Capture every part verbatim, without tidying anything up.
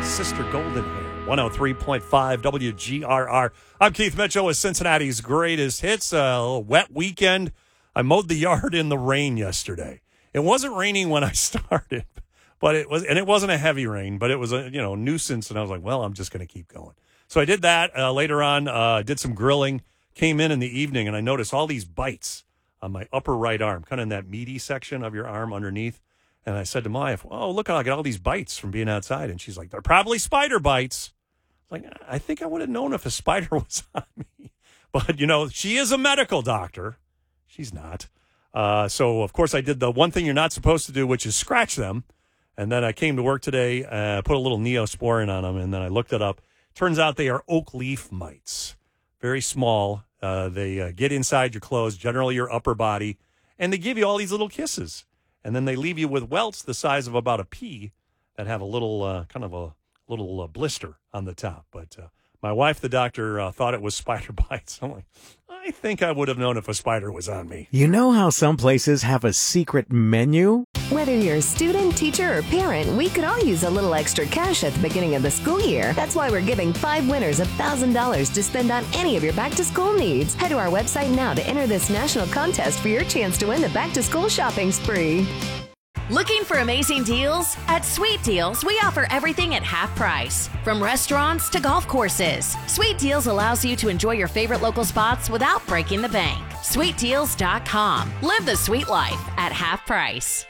Sister Golden Hair, one oh three point five W G R R. I'm Keith Mitchell with Cincinnati's greatest hits. A wet weekend. I mowed the yard in the rain yesterday. It wasn't raining when I started, but it was, and it wasn't a heavy rain, but it was a, you know, nuisance. And I was like, well, I'm just going to keep going. So I did that. Uh, later on, uh, did some grilling, came in in the evening, and I noticed all these bites on my upper right arm, kind of in that meaty section of your arm underneath. And I said to my wife, oh, look, I got all these bites from being outside. And she's like, they're probably spider bites. Like, I think I would have known if a spider was on me. But, you know, she is a medical doctor. She's not. Uh, so, of course, I did the one thing you're not supposed to do, which is scratch them. And then I came to work today, uh, put a little Neosporin on them, and then I looked it up. Turns out they are oak leaf mites. Very small. Uh, they uh, get inside your clothes, generally your upper body, and they give you all these little kisses. And then they leave you with welts the size of about a pea that have a little, uh, kind of a little uh, blister on the top. But uh, my wife, the doctor, uh, thought it was spider bites. I'm like, I think I would have known if a spider was on me. You know how some places have a secret menu? Whether you're a student, teacher, or parent, we could all use a little extra cash at the beginning of the school year. That's why we're giving five winners one thousand dollars to spend on any of your back-to-school needs. Head to our website now to enter this national contest for your chance to win the back-to-school shopping spree. Looking for amazing deals? At Sweet Deals, we offer everything at half price. From restaurants to golf courses, Sweet Deals allows you to enjoy your favorite local spots without breaking the bank. sweet deals dot com. Live the sweet life at half price.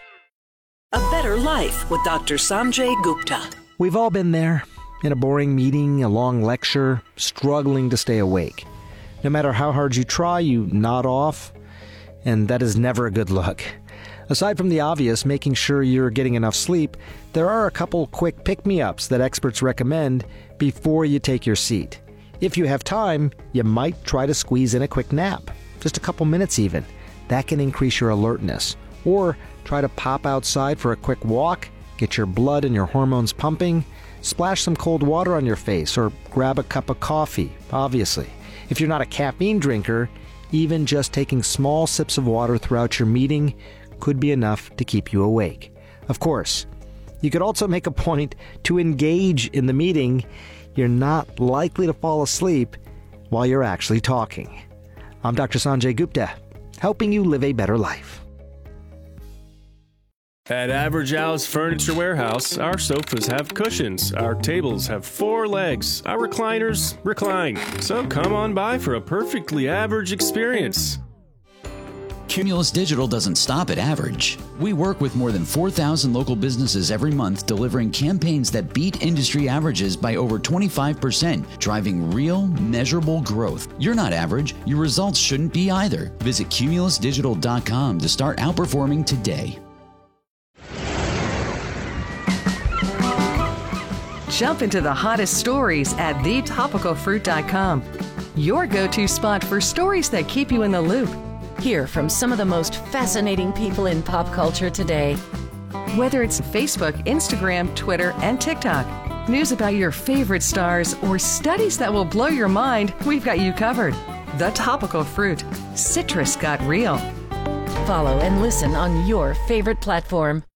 A Better Life with Doctor Sanjay Gupta. We've all been there. In a boring meeting, a long lecture, struggling to stay awake. No matter how hard you try, you nod off, and that is never a good look. Aside from the obvious, making sure you're getting enough sleep, there are a couple quick pick-me-ups that experts recommend before you take your seat. If you have time, you might try to squeeze in a quick nap. Just a couple minutes even. That can increase your alertness. Or try to pop outside for a quick walk, get your blood and your hormones pumping, splash some cold water on your face, or grab a cup of coffee, obviously. If you're not a caffeine drinker, even just taking small sips of water throughout your meeting could be enough to keep you awake. Of course, you could also make a point to engage in the meeting. You're not likely to fall asleep while you're actually talking. I'm Doctor Sanjay Gupta, helping you live a better life. At Average Al's Furniture Warehouse, our sofas have cushions, our tables have four legs, our recliners recline. So come on by for a perfectly average experience. Cumulus Digital doesn't stop at average. We work with more than four thousand local businesses every month, delivering campaigns that beat industry averages by over twenty-five percent, driving real, measurable growth. You're not average. Your results shouldn't be either. Visit cumulus digital dot com to start outperforming today. Jump into the hottest stories at the topical fruit dot com. Your go-to spot for stories that keep you in the loop. Hear from some of the most fascinating people in pop culture today. Whether it's Facebook, Instagram, Twitter, and TikTok, news about your favorite stars, or studies that will blow your mind, we've got you covered. The Topical Fruit. Citrus got real. Follow and listen on your favorite platform.